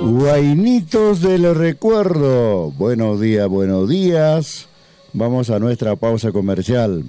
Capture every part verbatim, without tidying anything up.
Guainitos del recuerdo. Buenos días, buenos días. Vamos a nuestra pausa comercial.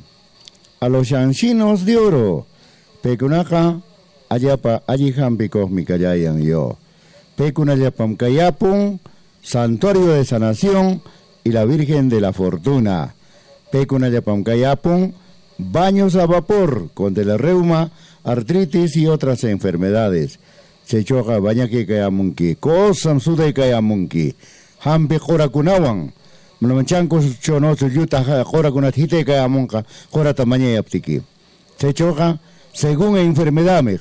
A los chanchinos de oro. Pecunaja, ayapa, ayijampi cósmica yayan yo. Pecunayapam Cayapun, Santuario de Sanación y la Virgen de la Fortuna. Pecunayapam Cayapun, baños a vapor contra el reuma, artritis y otras enfermedades. Se choca baña que kayamunki, kosam sude kayamunki, hampe jora kunawan, mlamanchanko chono su yuta jora kunatite kayamunka, jora tamaña yaptiki. Se choca según enfermedad me,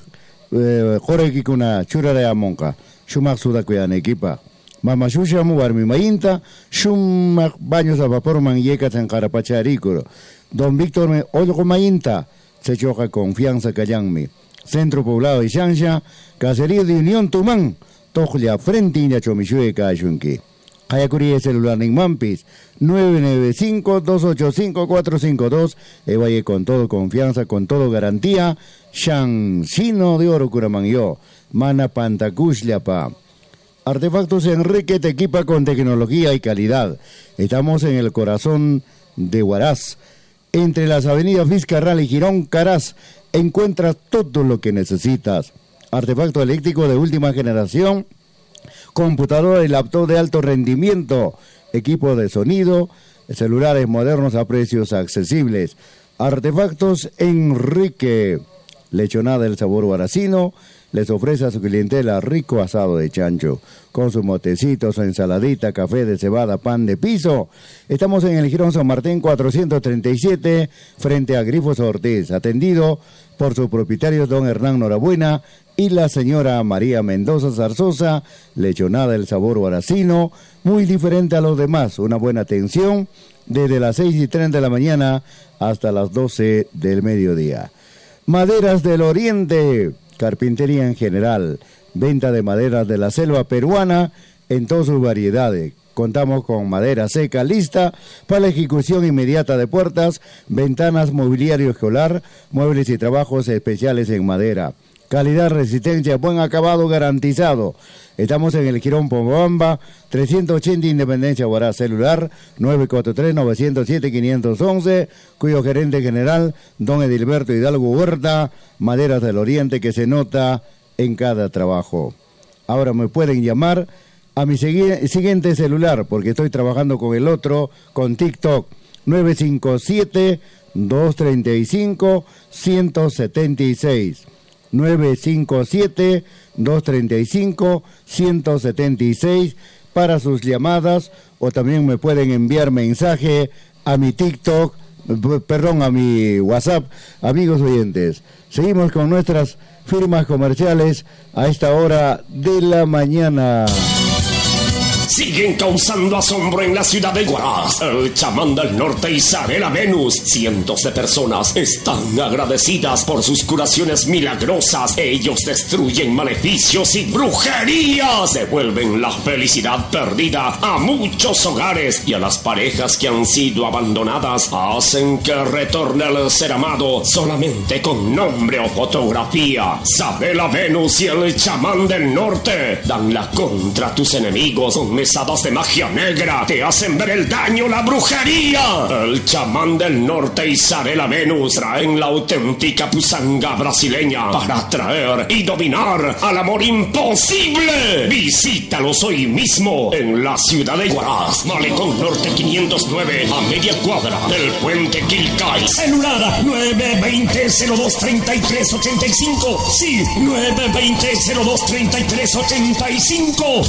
jora que kuna chura de amonka, shumak suda kuyan equipa. Mama shusha mu warmi mainta, shumak baños a vapor man yekas en carapacharicuro. Don Víctor me olgo mainta, se choca confianza kayanmi. Centro Poblado de Xanxa, Caserío de Unión Tumán, Tojlia Frente y Nachomishue Kayunki. Hayakuri celular en Mampis, nueve nueve cinco, dos ocho cinco, cuatro cinco dos, e vaya con todo confianza, con todo garantía, Shanshino de Oro Curamanyo, Mana Pantacushliapa. Artefactos Enrique te equipa con tecnología y calidad. Estamos en el corazón de Huaraz, entre las avenidas Vizcarral y Girón Caraz. Encuentras todo lo que necesitas. Artefacto eléctrico de última generación, computadora y laptop de alto rendimiento, equipo de sonido, celulares modernos a precios accesibles. Artefactos Enrique, lechonada del sabor huaracino, les ofrece a su clientela rico asado de chancho, con sus motecitos, ensaladita, café de cebada, pan de piso. Estamos en el Girón San Martín cuatrocientos treinta y siete, frente a Grifos Ortiz, atendido por sus propietarios don Hernán Norabuena y la señora María Mendoza Zarzosa. Lechonada del sabor huaracino, muy diferente a los demás, una buena atención desde las seis y treinta de la mañana hasta las doce del mediodía. Maderas del Oriente, carpintería en general, venta de maderas de la selva peruana en todas sus variedades. Contamos con madera seca lista para la ejecución inmediata de puertas, ventanas, mobiliario escolar, muebles y trabajos especiales en madera. Calidad, resistencia, buen acabado garantizado. Estamos en el Girón Pomobamba, trescientos ochenta Independencia Huaraz, celular nueve cuatro tres, nueve cero siete, cinco uno uno, cuyo gerente general, don Edilberto Hidalgo Huerta. Maderas del Oriente que se nota en cada trabajo. Ahora me pueden llamar a mi segui- siguiente celular, porque estoy trabajando con el otro, con TikTok, nueve cinco siete, dos tres cinco, uno cero siete seis. nueve cinco siete, dos tres cinco, uno cero siete seis para sus llamadas, o también me pueden enviar mensaje a mi TikTok, perdón, a mi WhatsApp. Amigos oyentes, seguimos con nuestras firmas comerciales a esta hora de la mañana. Siguen causando asombro en la ciudad de Huaraz. El chamán del norte Isabela Venus. Cientos de personas están agradecidas por sus curaciones milagrosas. Ellos destruyen maleficios y brujerías. Devuelven la felicidad perdida a muchos hogares, y a las parejas que han sido abandonadas hacen que retorne el ser amado solamente con nombre o fotografía. Isabela Venus y el chamán del norte dan la contra tus enemigos con mesadas de magia negra, te hacen ver el daño, la brujería. El chamán del norte y Isabela Venus traen la auténtica pusanga brasileña para atraer y dominar al amor imposible. Visítalos hoy mismo en la ciudad de Huaraz, Malecón Norte quinientos nueve, a media cuadra del puente Quilcay. Celular nueve dos cero, cero dos tres tres ocho cinco. Sí, nueve dos cero, cero dos tres tres ocho cinco.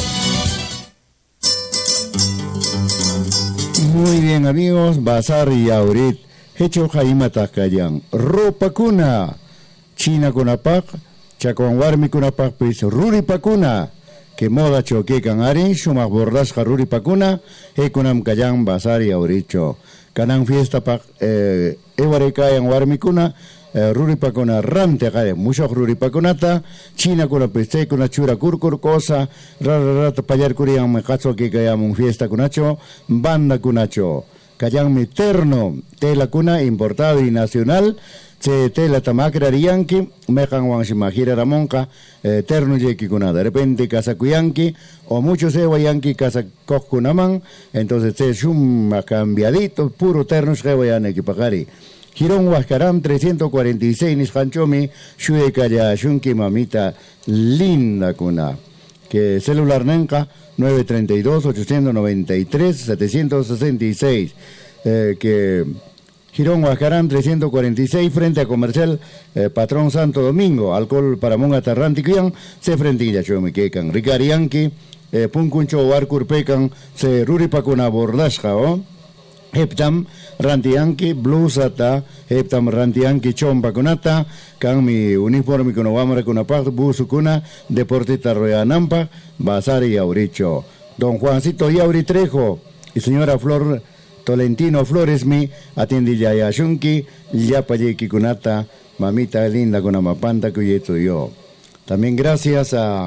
Muy bien, amigos, Bazar y Aurit, Hecho Jaima Tascayan, Ropa Cuna, China Cunapac, Chacuanwarmi Cunapac, pues Ruri Pacuna, que moda choque canari, Shumak Bordas Ruri Pacuna, Hekunam Cayan, Bazar y Auricho, Canan Fiesta Pac, eh, Ewarecayan Warmi Cuna, Ruri Pacuna Rante Gare, mucho Ruri Pacunata, China con la peste con la chura curcur cosa, rara payar curian me cacho que cayamos fiesta cunacho, banda cunacho, cayan miterno, tela cuna importado y nacional, se tela tamakra riyanki, mejan wanshimajira ramonka, eterno yeki kuna, de repente casacuyanki, o muchos se wayanki casacocunaman, entonces se shuma cambiadito, puro terno shewayane kipakari. Girón Huascarán trescientos cuarenta y seis Nishanchomi, Shuekaya Shunki Mamita linda kuna. Que celular Nenka nueve tres dos, ocho nueve tres, siete seis seis. Eh, que Girón Huascarán trescientos cuarenta y seis frente a Comercial eh, Patrón Santo Domingo, alcohol para monga tarrantiquian, se frentilla chomi quecan. Ricarianki, eh, Punkuncho Warkur pecan, se ruripacuna bordasja, ¿o? Heptam rantianki blusata, heptam rantianki chompa kunata, kan mi uniforme kuno wamara kuna part busu kuna, deportista royanampa, basari yauricho. Don Juancito Yauri Trejo y señora Flor Tolentino Flores mi atiende ya yashunki, yapayeki kunata, mamita linda kuna mapanta kuyeto yo. También gracias a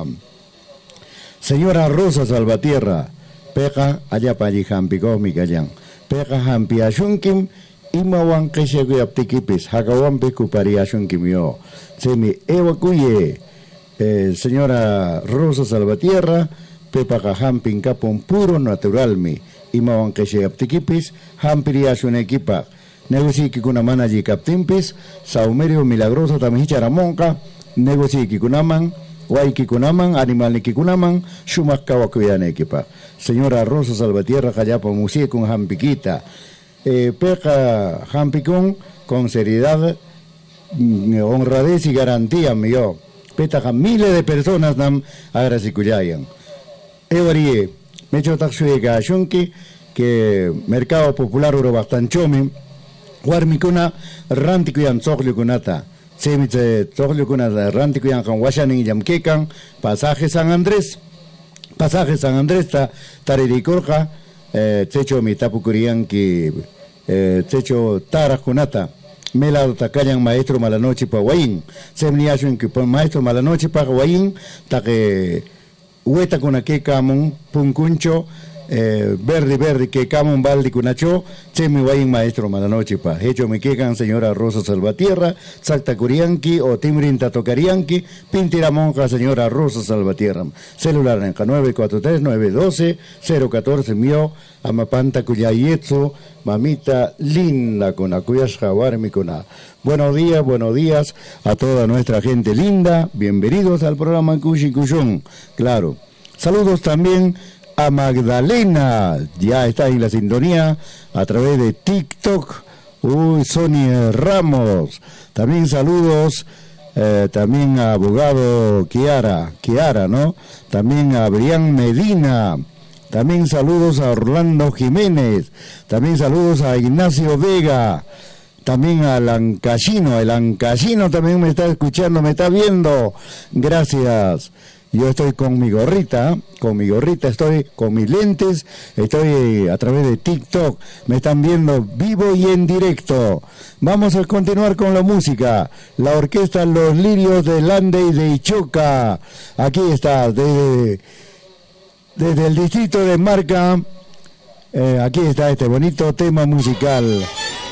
señora Rosa Salvatierra, peja allá pa jampico mi callan. Peka hampi asyungkim imawan kesegu aptikipis hakawampi kupari asyungkim yo. Semi ewa kuye eh, señora Rosa Salvatierra pepaka hampin kapon puro natural mi imawan kesegu aptikipis hampiri asyun ekipak negosi kikuna manaji kaptimpis saumerio milagroso tamihicharamonka negosi kikunaman Waiki kunaman, animal ni kikunaman, shumak kawakuyane ekipa. Señora Rosa Salvatierra Jayapa Musie con Jampiquita. Eh, peca Jampicón con seriedad, honradez y garantía mío. Peta miles de personas nam agrasikuyayan. Evarie, me echo taxuega shunki, que Mercado Popular Uro Bastanchomi, Warmikuna, Rantikuyan Zoglikunata. Semitze Toglukuna Rantikuyan con Washaning Yamkekan, pasaje San Andrés, pasaje San Andrés, ta Taririkorja, Techo Mitapukurian que Techo Tarakunata, Melado Takayan Maestro Malanoche pa Huayin, Semniashun que pon Maestro Malanoche pa Huayin, ta que Hueta con aquel camon, Punkuncho, Eh, verde verde que camon baldi cunacho che mi vayin maestro malanoche pa hecho me quegan señora Rosa Salvatierra Salta Curianqui o Timrin Tatocarianqui Pintira Monja señora Rosa Salvatierra celular en nueve cuatro tres nueve uno dos cero uno cuatro mío amapanta cuyayetsu mamita linda con acuyas jaguarmi con a buenos días buenos días a toda nuestra gente linda, bienvenidos al programa Cushi Cushón. Claro, saludos también a Magdalena, ya está en la sintonía a través de TikTok. Uy, Sonia Ramos. También saludos, eh, también a abogado Kiara, Kiara, ¿no? También a Brian Medina. También saludos a Orlando Jiménez. También saludos a Ignacio Vega. También al Ancashino. El Ancashino también me está escuchando, me está viendo. Gracias. Yo estoy con mi gorrita, con mi gorrita, estoy con mis lentes, estoy a través de TikTok, me están viendo vivo y en directo. Vamos a continuar con la música, la orquesta Los Lirios de Lande y de Ichoca. Aquí está, desde, desde el distrito de Marca, eh, aquí está este bonito tema musical.